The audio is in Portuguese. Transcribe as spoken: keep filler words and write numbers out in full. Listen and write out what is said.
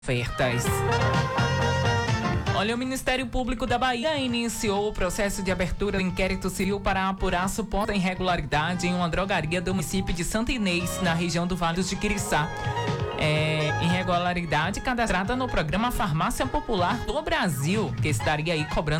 ofertas. Olha, o Ministério Público da Bahia iniciou o processo de abertura do inquérito civil para apurar suposta irregularidade em uma drogaria do município de Santa Inês, na região do Vale do Jiquiriçá. É, irregularidade cadastrada no programa Farmácia Popular do Brasil, que estaria aí cobrando